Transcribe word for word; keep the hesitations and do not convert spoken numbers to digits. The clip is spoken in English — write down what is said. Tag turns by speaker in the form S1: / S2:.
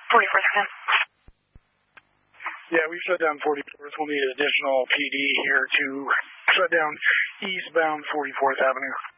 S1: forty-fourth again.
S2: Yeah, we shut down forty-fourth. We'll need additional P D here to shut down eastbound forty-fourth Avenue.